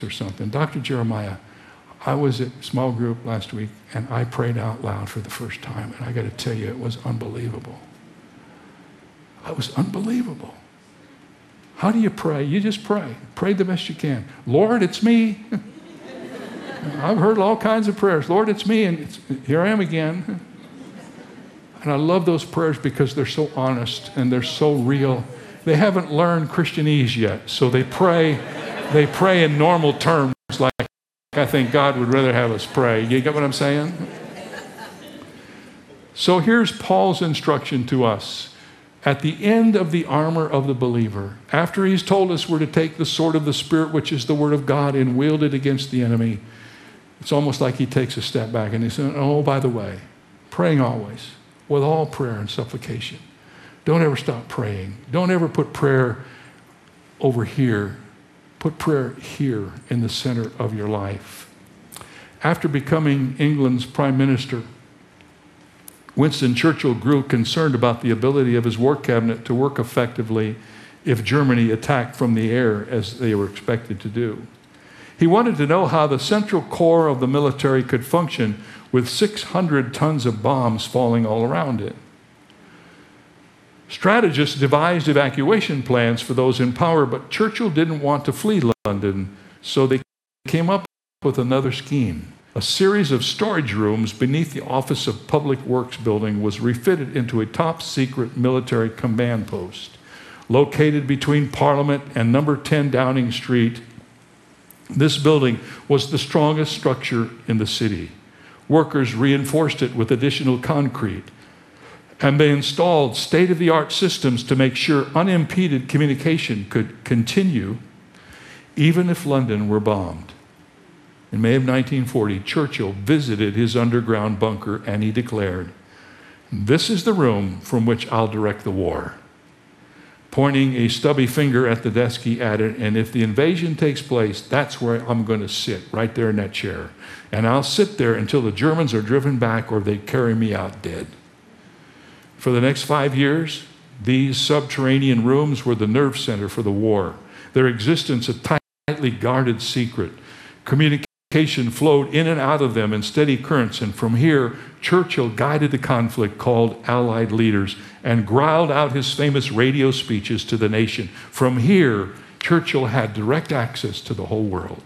or something. Dr. Jeremiah, I was at small group last week, and I prayed out loud for the first time, and I got to tell you, it was unbelievable. It was unbelievable. How do you pray? You just pray. Pray the best you can. Lord, it's me. I've heard all kinds of prayers. Lord, it's me, and here I am again. And I love those prayers because they're so honest and they're so real. They haven't learned Christianese yet, so they pray in normal terms like I think God would rather have us pray. You get what I'm saying? So here's Paul's instruction to us. At the end of the armor of the believer, after he's told us we're to take the sword of the Spirit, which is the word of God, and wield it against the enemy, it's almost like he takes a step back and he says, oh, by the way, praying always with all prayer and supplication. Don't ever stop praying. Don't ever put prayer over here. Put prayer here in the center of your life. After becoming England's prime minister, Winston Churchill grew concerned about the ability of his war cabinet to work effectively if Germany attacked from the air as they were expected to do. He wanted to know how the central core of the military could function with 600 tons of bombs falling all around it. Strategists devised evacuation plans for those in power, but Churchill didn't want to flee London, so they came up with another scheme. A series of storage rooms beneath the Office of Public Works building was refitted into a top-secret military command post. Located between Parliament and number 10 Downing Street, this building was the strongest structure in the city. Workers reinforced it with additional concrete, and they installed state-of-the-art systems to make sure unimpeded communication could continue even if London were bombed. In May of 1940, Churchill visited his underground bunker and he declared, "This is the room from which I'll direct the war." Pointing a stubby finger at the desk, he added, "And if the invasion takes place, that's where I'm going to sit, right there in that chair. And I'll sit there until the Germans are driven back or they carry me out dead." For the next 5 years, these subterranean rooms were the nerve center for the war. Their existence a tightly guarded secret. Communication flowed in and out of them in steady currents, and from here, Churchill guided the conflict, called Allied leaders, and growled out his famous radio speeches to the nation. From here, Churchill had direct access to the whole world.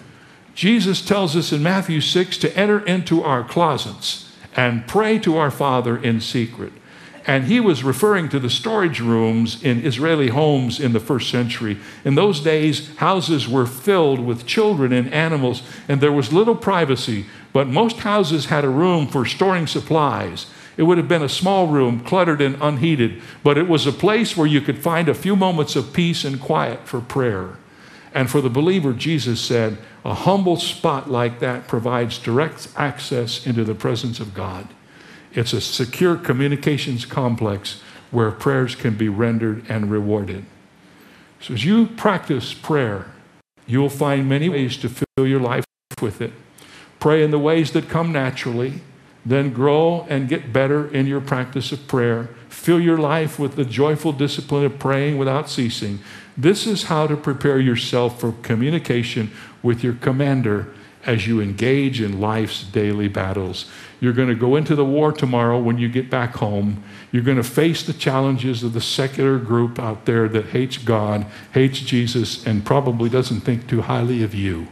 Jesus tells us in Matthew 6 to enter into our closets and pray to our Father in secret. And he was referring to the storage rooms in Israeli homes in the first century. In those days, houses were filled with children and animals, and there was little privacy, but most houses had a room for storing supplies. It would have been a small room, cluttered and unheated, but it was a place where you could find a few moments of peace and quiet for prayer. And for the believer, Jesus said, a humble spot like that provides direct access into the presence of God. It's a secure communications complex where prayers can be rendered and rewarded. So as you practice prayer, you'll find many ways to fill your life with it. Pray in the ways that come naturally, then grow and get better in your practice of prayer. Fill your life with the joyful discipline of praying without ceasing. This is how to prepare yourself for communication with your commander as you engage in life's daily battles. You're going to go into the war tomorrow when you get back home. You're going to face the challenges of the secular group out there that hates God, hates Jesus, and probably doesn't think too highly of you.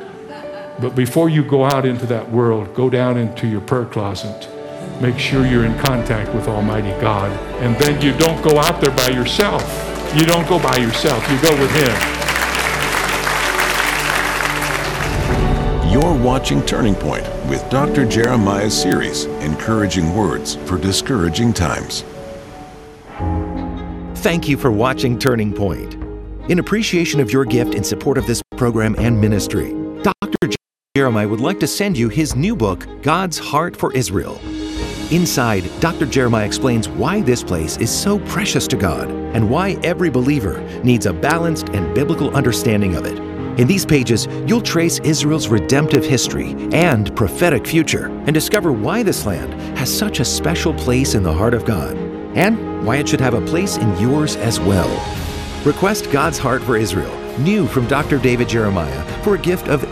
But before you go out into that world, go down into your prayer closet. Make sure you're in contact with Almighty God. And then you don't go out there by yourself. You don't go by yourself. You go with Him. You're watching Turning Point with Dr. Jeremiah's series, Encouraging Words for Discouraging Times. Thank you for watching Turning Point. In appreciation of your gift in support of this program and ministry, Dr. Jeremiah would like to send you his new book, God's Heart for Israel. Inside, Dr. Jeremiah explains why this place is so precious to God and why every believer needs a balanced and biblical understanding of it. In these pages, you'll trace Israel's redemptive history and prophetic future and discover why this land has such a special place in the heart of God and why it should have a place in yours as well. Request God's Heart for Israel new from Dr. David Jeremiah, for a gift of